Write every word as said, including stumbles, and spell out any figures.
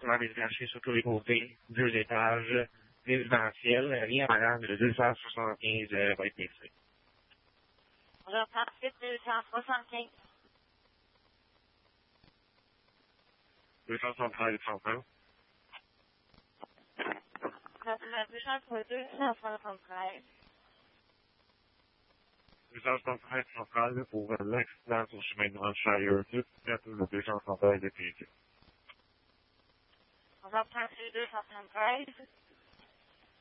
appartements détachés sur tous les côtés, deux étages, résidentiels, rien avant de deux cent soixante-quinze euh, va être fixé. On va partir deux cent soixante-quinze. deux cent soixante-treize, cent La puissance pour deux cent soixante-treize. deux cent soixante-treize centrale pour l'accident sur le chemin de Hampshire, tout bientôt le deux cent soixante-treize définitif. On va partir deux cent soixante-treize.